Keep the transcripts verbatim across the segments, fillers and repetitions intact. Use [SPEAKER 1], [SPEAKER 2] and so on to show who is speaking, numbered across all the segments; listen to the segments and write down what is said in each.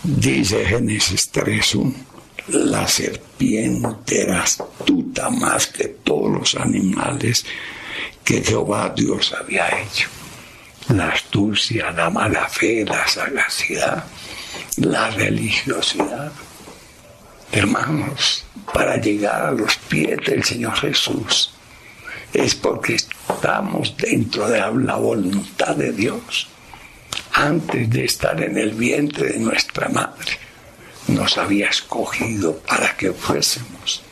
[SPEAKER 1] Dice Génesis tres uno, la serpiente era astuta más que todos los animales que Jehová Dios había hecho. La astucia, la mala fe, la sagacidad, la religiosidad. Hermanos, para llegar a los pies del Señor Jesús es porque estamos dentro de la voluntad de Dios. Antes de estar en el vientre de nuestra madre, nos había escogido para que fuésemos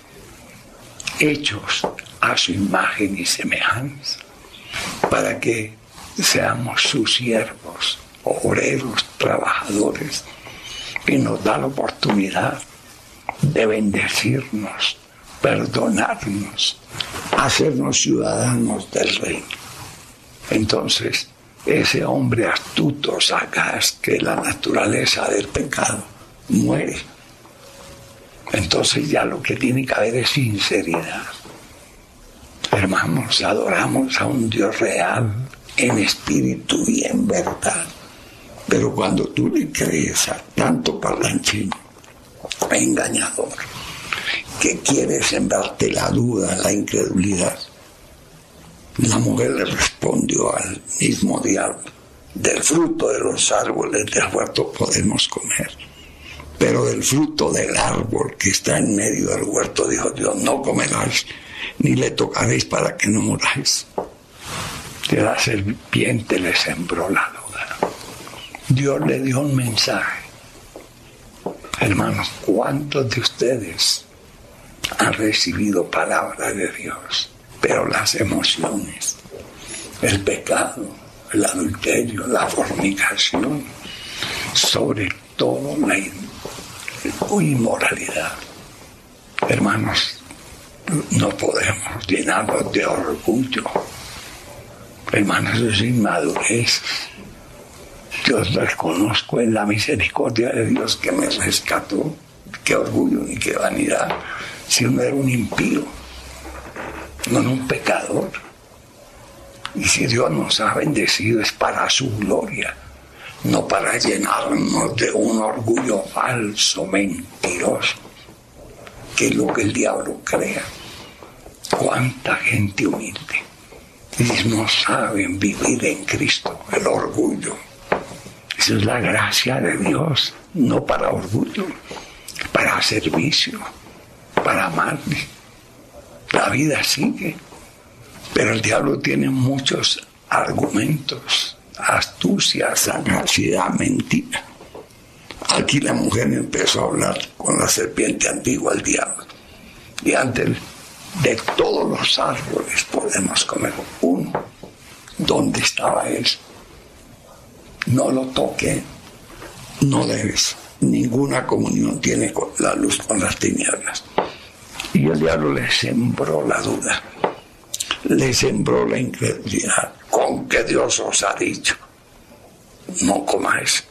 [SPEAKER 1] hechos a su imagen y semejanza, para que seamos sus siervos, obreros, trabajadores, y nos da la oportunidad de bendecirnos, perdonarnos, hacernos ciudadanos del reino. Entonces, ese hombre astuto, sagaz, que la naturaleza del pecado, muere. Entonces ya lo que tiene que haber es sinceridad. Hermanos, adoramos a un Dios real, en espíritu y en verdad. Pero cuando tú le crees a tanto parlanchín, engañador, que quiere sembrarte la duda, la incredulidad, la mujer le respondió al mismo diablo: del fruto de los árboles del huerto podemos comer, pero del fruto del árbol que está en medio del huerto, dijo Dios, no comeráis, ni le tocaréis para que no muráis. Y la serpiente le sembró la duda. Dios le dio un mensaje. Hermanos, ¿cuántos de ustedes han recibido palabra de Dios? Pero las emociones, el pecado, el adulterio, la fornicación, sobre todo la inmoralidad. Hermanos, no podemos llenarnos de orgullo. Hermanos, eso es inmadurez. Yo reconozco en la misericordia de Dios que me rescató. Qué orgullo ni qué vanidad. Si uno era un impío, no un pecador. Y si Dios nos ha bendecido es para su gloria, no para llenarnos de un orgullo falso, mentiroso, que es lo que el diablo crea. Cuánta gente humilde y no saben vivir en Cristo, el orgullo. Esa es la gracia de Dios, no para orgullo, para servicio, para amarle. La vida sigue, pero el diablo tiene muchos argumentos, astucia, sagacidad, mentira. Aquí la mujer empezó a hablar con la serpiente antigua, el diablo. Y antes de todos los árboles podemos comer uno. ¿Dónde estaba él? No lo toque, no debes. Ninguna comunión tiene con la luz con las tinieblas. Y el diablo le sembró la duda, le sembró la incredulidad. ¿Con qué Dios os ha dicho? No comáis,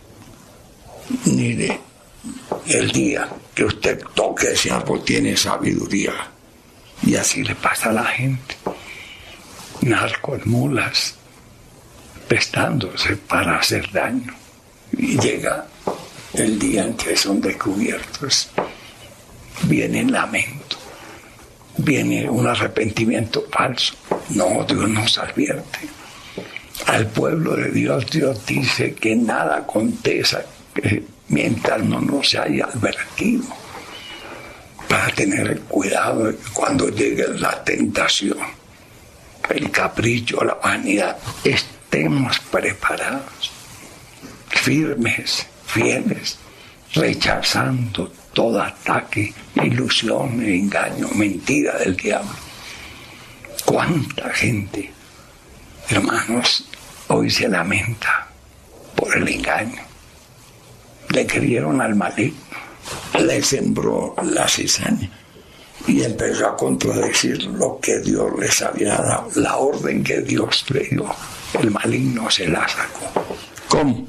[SPEAKER 1] ni de el día que usted toque ese árbol tiene sabiduría. Y así le pasa a la gente. Narcos, mulas, prestándose para hacer daño. Y llega el día en que son descubiertos. Viene el lamento, viene un arrepentimiento falso. No, Dios nos advierte. Al pueblo de Dios, Dios dice que nada aconteza que mientras no nos haya advertido, para tener el cuidado de que cuando llegue la tentación, el capricho, la vanidad, estemos preparados, firmes, fieles, rechazando todo ataque, ilusión, engaño, mentira del diablo. ¿Cuánta gente, hermanos, hoy se lamenta por el engaño? Le creyeron al maligno, le sembró la cizaña y empezó a contradecir lo que Dios les había dado, la orden que Dios le dio. El maligno se la sacó. ¿Cómo?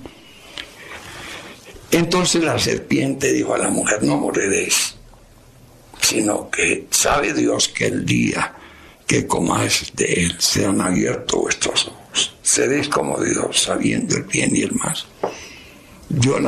[SPEAKER 1] Entonces la serpiente dijo a la mujer: no moriréis, sino que sabe Dios que el día que comáis de él serán abiertos vuestros ojos. Seréis como Dios, sabiendo el bien y el mal. Yo la